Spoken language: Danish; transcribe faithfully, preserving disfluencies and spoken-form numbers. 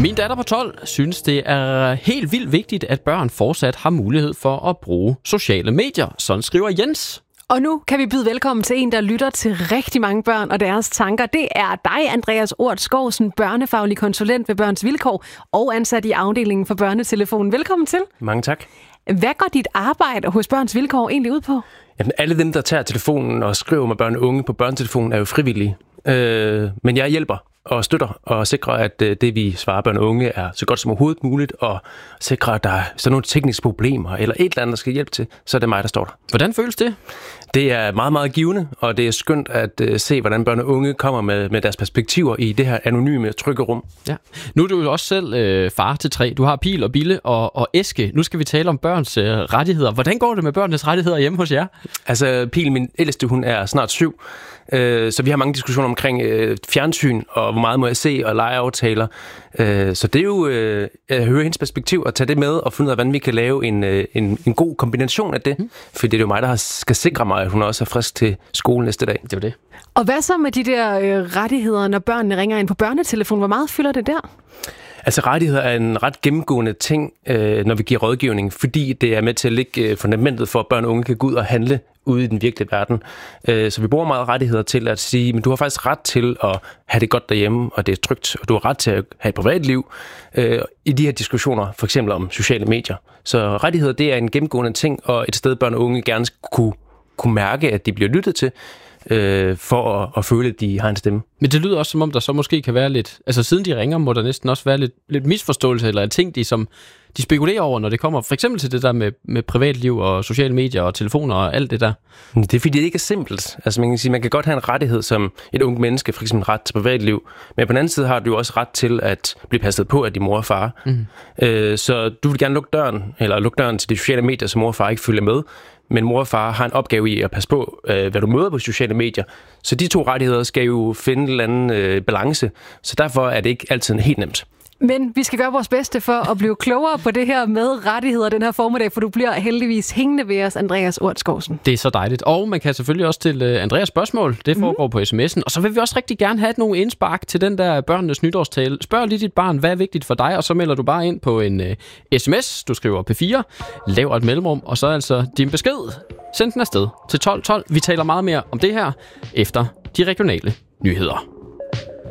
Min datter på tolv synes, det er helt vildt vigtigt, at børn fortsat har mulighed for at bruge sociale medier. Sådan skriver Jens. Og nu kan vi byde velkommen til en, der lytter til rigtig mange børn og deres tanker. Det er dig, Andreas Ort Skovsen, børnefaglig konsulent ved Børns Vilkår og ansat i afdelingen for børnetelefonen. Velkommen til. Mange tak. Hvad går dit arbejde hos Børns Vilkår egentlig ud på? Jamen, alle dem, der tager telefonen og skriver med børn og unge på børnetelefonen, er jo frivillige. Øh, men jeg hjælper og støtter og sikrer, at det, vi svarer børn og unge, er så godt som overhovedet muligt, og sikrer, at der er sådan nogle tekniske problemer, eller et eller andet, der skal hjælpe til, så er det mig, der står der. Hvordan føles det? Det er meget, meget givende, og det er skønt at uh, se, hvordan børn og unge kommer med, med deres perspektiver i det her anonyme, trygge rum. Ja. Nu er du jo også selv øh, far til tre. Du har Pil og Bille og, og Eske. Nu skal vi tale om børns øh, rettigheder. Hvordan går det med børnenes rettigheder hjemme hos jer? Altså, Pil, min ældste, hun er snart syv, øh, så vi har mange diskussioner omkring øh, fjernsyn, og hvor meget må jeg se, og legeaftaler. Øh, så det er jo øh, at høre hendes perspektiv, og tage det med, og finde ud af, hvordan vi kan lave en, øh, en, en god kombination af det. Mm. For det er jo mig, der skal sikre mig, at hun også er frisk til skole næste dag. Det var det. Og hvad så med de der øh, rettigheder, når børnene ringer ind på børnetelefonen? Hvor meget fylder det der? Altså rettigheder er en ret gennemgående ting, øh, når vi giver rådgivning, fordi det er med til at lægge fundamentet for, at børn og unge kan gå ud og handle ude i den virkelige verden. Øh, så vi bruger meget rettigheder til at sige, men du har faktisk ret til at have det godt derhjemme, og det er trygt, og du har ret til at have et privatliv øh, i de her diskussioner, for eksempel om sociale medier. Så rettigheder, det er en gennemgående ting, og et sted børn og unge gerne kunne, kunne mærke, at de bliver lyttet til, øh, for at, at føle, at de har en stemme. Men det lyder også, som om der så måske kan være lidt... Altså siden de ringer, må der næsten også være lidt, lidt misforståelse, eller ting, de, som, de spekulerer over, når det kommer for eksempel til det der med, med privatliv og sociale medier og telefoner og alt det der. Det er fordi, det ikke er simpelt. Altså man kan sige, man kan godt have en rettighed som et ungt menneske, for eksempel ret til privatliv, men på den anden side har du jo også ret til at blive passet på af din mor og far. Mm. Øh, så du vil gerne lukke døren, eller lukke døren til de sociale medier, så mor og far ikke følger med. Men mor og far har en opgave i at passe på, øh, hvad du møder på sociale medier. Så de to rettigheder skal jo finde en eller anden øh, balance. Så derfor er det ikke altid helt nemt. Men vi skal gøre vores bedste for at blive klogere på det her med rettigheder den her formiddag, for du bliver heldigvis hængende ved os, Andreas Ort Skovsen. Det er så dejligt. Og man kan selvfølgelig også stille Andreas spørgsmål. Det foregår mm. på sms'en. Og så vil vi også rigtig gerne have nogle indspark til den der børnenes nytårstale. Spørg lige dit barn, hvad er vigtigt for dig, og så melder du bare ind på en uh, sms. Du skriver P fire, laver et mellemrum, og så altså din besked. Send den afsted til tolv tolv. Vi taler meget mere om det her efter de regionale nyheder.